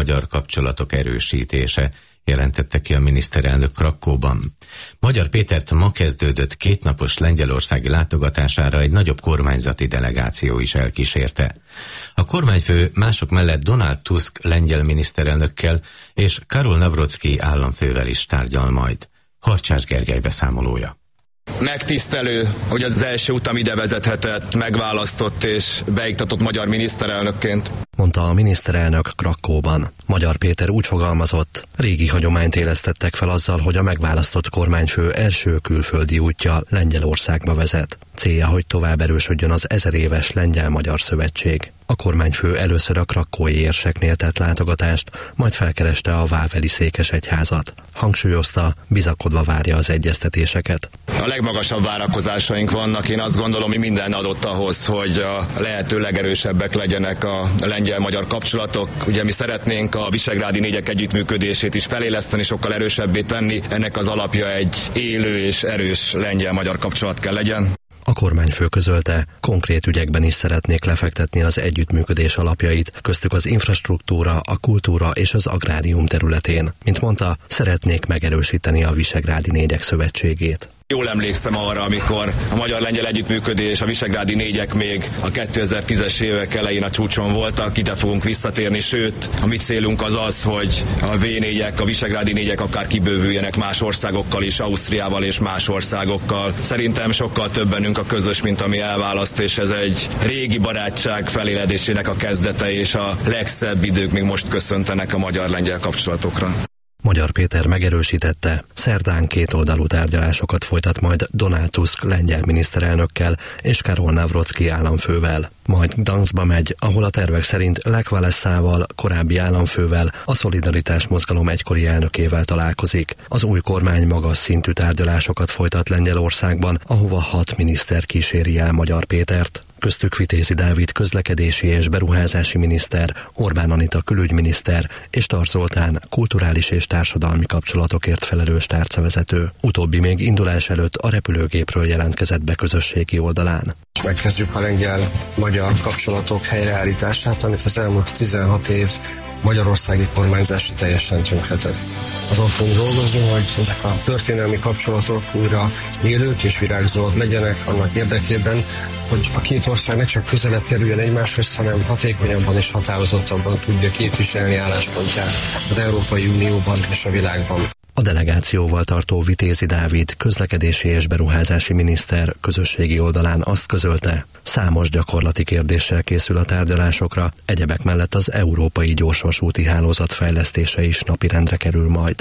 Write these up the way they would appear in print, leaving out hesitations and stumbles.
lengyel-magyar kapcsolatok erősítése, jelentette ki a miniszterelnök Krakkóban. Magyar Pétert ma kezdődött 2 napos lengyelországi látogatására egy nagyobb kormányzati delegáció is elkísérte. A kormányfő mások mellett Donald Tusk lengyel miniszterelnökkel és Karol Nawrocki államfővel is tárgyal majd. Harcsás Gergely beszámolója. Megtisztelő, hogy az első utam ide vezethetett, megválasztott és beiktatott magyar miniszterelnökként, mondta a miniszterelnök Krakkóban. Magyar Péter úgy fogalmazott, régi hagyományt élesztettek fel azzal, hogy a megválasztott kormányfő első külföldi útja Lengyelországba vezet. Célja, hogy tovább erősödjön az 1000 éves Lengyel-Magyar Szövetség. A kormányfő először a krakkói érseknél tett látogatást, majd felkereste a váveli székesegyházat. Hangsúlyozta, bizakodva várja az egyeztetéseket. A legmagasabb várakozásaink vannak. Én azt gondolom, hogy minden adott ahhoz, hogy a lehető legerősebbek legyenek a lengyel-magyar kapcsolatok. Ugye mi szeretnénk a visegrádi négyek együttműködését is feléleszteni, sokkal erősebbé tenni. Ennek az alapja egy élő és erős lengyel-magyar kapcsolat kell legyen. A kormányfő közölte, konkrét ügyekben is szeretnék lefektetni az együttműködés alapjait, köztük az infrastruktúra, a kultúra és az agrárium területén. Mint mondta, szeretnék megerősíteni a Visegrádi Négyek Szövetségét. Jól emlékszem arra, amikor a magyar-lengyel együttműködés, a visegrádi négyek még a 2010-es évek elején a csúcson voltak, ide fogunk visszatérni, sőt, a mi célunk az az, hogy a V4-ek, a visegrádi négyek akár kibővüljenek más országokkal is, Ausztriával és más országokkal. Szerintem sokkal több bennünk a közös, mint ami elválaszt, és ez egy régi barátság feléledésének a kezdete, és a legszebb idők még most köszöntenek a magyar-lengyel kapcsolatokra. Magyar Péter megerősítette, szerdán kétoldalú tárgyalásokat folytat majd Donald Tusk lengyel miniszterelnökkel és Karol Nawrocki államfővel. Majd Gdanskba megy, ahol a tervek szerint Lech Walesával, korábbi államfővel, a Szolidaritás mozgalom egykori elnökével találkozik. Az új kormány magas szintű tárgyalásokat folytat Lengyelországban, ahova 6 miniszter kíséri el Magyar Pétert. Köztük Vitézi Dávid közlekedési és beruházási miniszter, Orbán Anita külügyminiszter és Tar Zoltán kulturális és társadalmi kapcsolatokért felelős tárcavezető. Utóbbi még indulás előtt a repülőgépről jelentkezett be közösségi oldalán. Megkezdjük a lengyel-magyar kapcsolatok helyreállítását, amit az elmúlt 16 év magyarországi kormányzása teljesen tönkretett. Azon fogunk dolgozni, hogy ezek a történelmi kapcsolatok újra élők és virágzóak legyenek annak érdekében, hogy a két ország ne csak közelebb kerüljön egymáshoz, hanem hatékonyabban és határozottabban tudja képviselni álláspontját az Európai Unióban és a világban. A delegációval tartó Vitézi Dávid közlekedési és beruházási miniszter közösségi oldalán azt közölte, számos gyakorlati kérdéssel készül a tárgyalásokra, egyebek mellett az európai gyorsvasúti hálózat fejlesztése is napirendre kerül majd.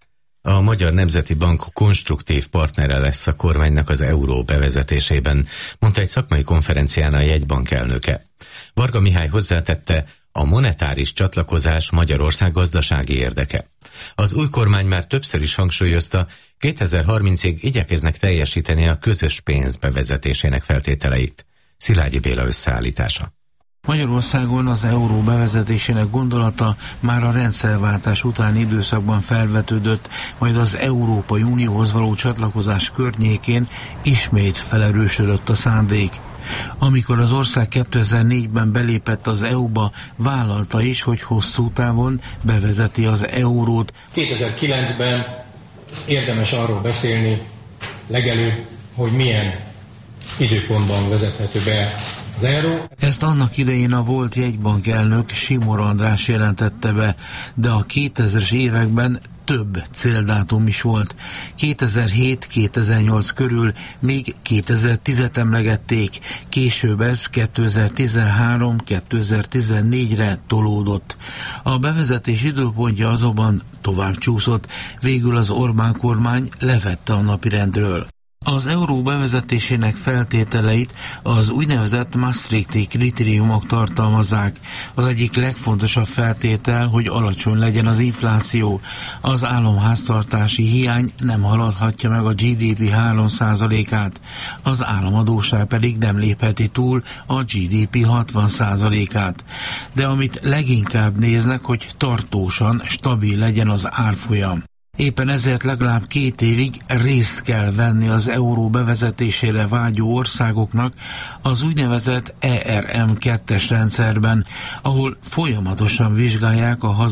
A Magyar Nemzeti Bank konstruktív partnere lesz a kormánynak az euró bevezetésében, mondta egy szakmai konferencián a jegybank elnöke. Varga Mihály hozzátette, a monetáris csatlakozás Magyarország gazdasági érdeke. Az új kormány már többször is hangsúlyozta, 2030-ig igyekeznek teljesíteni a közös pénz bevezetésének feltételeit. Szilágyi Béla összeállítása. Magyarországon az euró bevezetésének gondolata már a rendszerváltás utáni időszakban felvetődött, majd az Európai Unióhoz való csatlakozás környékén ismét felerősödött a szándék. Amikor az ország 2004-ben belépett az EU-ba, vállalta is, hogy hosszú távon bevezeti az eurót. 2009-ben érdemes arról beszélni legelőbb, hogy milyen időpontban vezethető be az euró. Ezt annak idején a volt jegybank elnök Simor András jelentette be, de a 2000-es években több céldátum is volt. 2007-2008 körül még 2010-et emlegették, később ez 2013-2014-re tolódott. A bevezetés időpontja azonban tovább csúszott, végül az Orbán kormány levette a napirendről. Az euró bevezetésének feltételeit az úgynevezett Maastrichti kritériumok tartalmazzák. Az egyik legfontosabb feltétel, hogy alacsony legyen az infláció. Az államháztartási hiány nem haladhatja meg a GDP 3%-át, az államadósság pedig nem lépheti túl a GDP 60%-át. De amit leginkább néznek, hogy tartósan stabil legyen az árfolyam. Éppen ezért legalább 2 évig részt kell venni az euró bevezetésére vágyó országoknak az úgynevezett ERM2-es rendszerben, ahol folyamatosan vizsgálják a